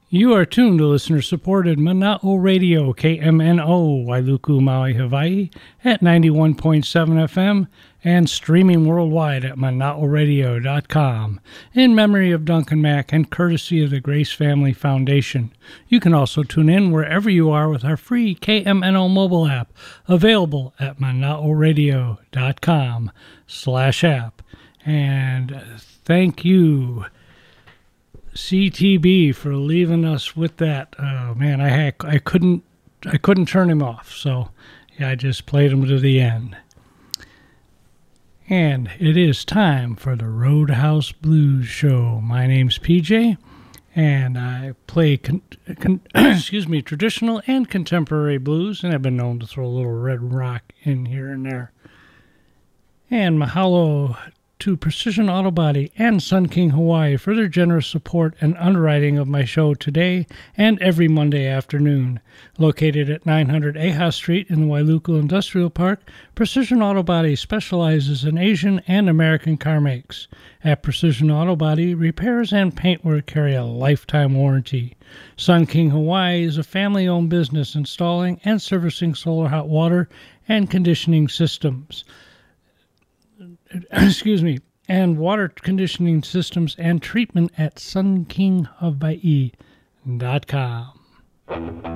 You are tuned to listener-supported Mana'o Radio, KMNO, Wailuku, Maui, Hawaii, at 91.7 FM and streaming worldwide at mana'oradio.com in memory of Duncan Mack and courtesy of the Grace Family Foundation. You can also tune in wherever you are with our free KMNO mobile app, available at mana'oradio.com/app. And thank you, CTB, for leaving us with that. Oh man, I couldn't turn him off, so yeah, I just played him to the end. And it is time for the Roadhouse Blues Show. My name's PJ, and I play traditional and contemporary blues, and I've been known to throw a little red rock in here and there. And mahalo to Precision Auto Body and Sun King Hawaii for their generous support and underwriting of my show today and every Monday afternoon. Located at 900 Eha Street in the Wailuku Industrial Park, Precision Auto Body specializes in Asian and American car makes. At Precision Auto Body, repairs and paintwork carry a lifetime warranty. Sun King Hawaii is a family-owned business installing and servicing solar hot water and conditioning systems. And water conditioning systems and treatment at sunkinghawaii.com.